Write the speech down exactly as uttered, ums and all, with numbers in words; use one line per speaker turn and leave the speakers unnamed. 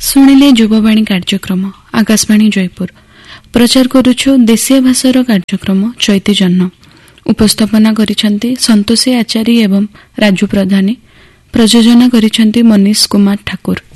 ଶୁଣିଲେ ଯୁବବାଣୀ କାର୍ଯ୍ୟକ୍ରମ ଆକାଶବାଣୀ ଜୟପୁର। ପ୍ରଚାର କରୁଛୁ ଦେଶୀୟ ଭାଷାର କାର୍ଯ୍ୟକ୍ରମ ଚୈତି ଜହ୍ନ। ଉପସ୍ଥାପନା କରିଛନ୍ତି ସନ୍ତୋଷୀ ଆଚାରୀ ଏବଂ ରାଜୁ ପ୍ରଧାନୀ। ପ୍ରଯୋଜନା କରିଛନ୍ତି ମନୀଷ କୁମାର ଠାକୁର।